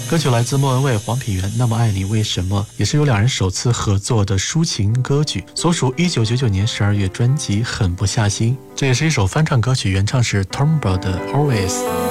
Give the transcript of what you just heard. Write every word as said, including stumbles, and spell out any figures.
歌曲来自莫文蔚、黄品源，《那么爱你为什么》也是有两人首次合作的抒情歌曲，所属一九九九年十二月专辑《狠不下心》。这也是一首翻唱歌曲，原唱是 Tomba 的 Always。